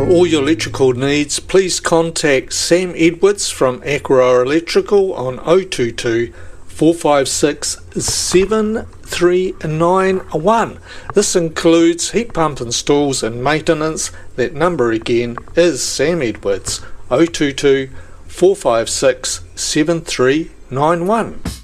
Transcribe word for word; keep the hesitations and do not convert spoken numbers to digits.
all your electrical needs, please contact Sam Edwards from Aquaroa Electrical on oh two two, four five six, seven three nine one. This includes heat pump installs and maintenance. That number again is Sam Edwards, oh two two, four five six, seven three nine one.